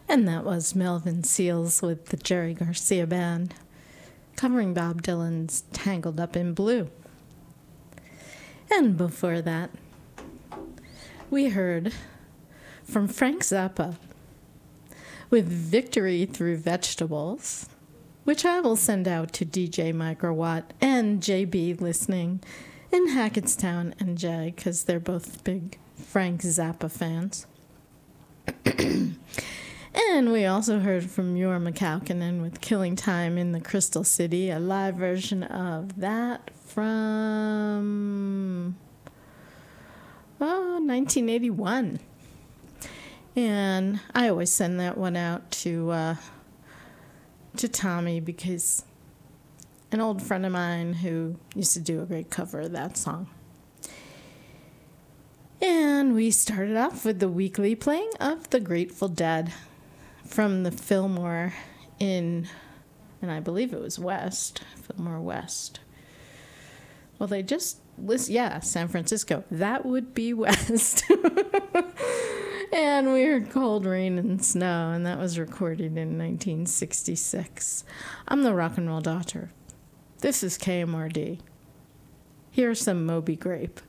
And that was Melvin Seals with the Jerry Garcia Band, covering Bob Dylan's Tangled Up in Blue. And before that, we heard from Frank Zappa with Victory Through Vegetables, which I will send out to DJ Microwatt and JB listening in Hackettstown and Jay, because they're both big Frank Zappa fans. And we also heard from Yor McCalkinen with Killing Time in the Crystal City, a live version of that from 1981. And I always send that one out to Tommy, because an old friend of mine who used to do a great cover of that song. And we started off with the weekly playing of the Grateful Dead from the Fillmore and I believe it was Fillmore West. Well, they just San Francisco. That would be West. And we heard Cold Rain and Snow, and that was recorded in 1966. I'm the Rock and Roll Doctor. This is KMRD. Here's some Moby Grape.